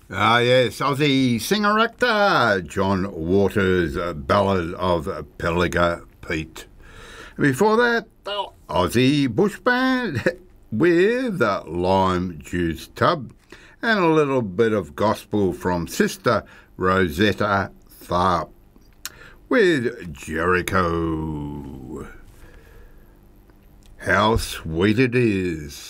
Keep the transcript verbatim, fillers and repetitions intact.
Ah, yes, Aussie singer-actor John Waters' Ballad of Pilliga Pete. Before that, the Aussie bush band with the Lime Juice Tub and a little bit of gospel from Sister Rosetta Tharpe with Jericho. How sweet it is.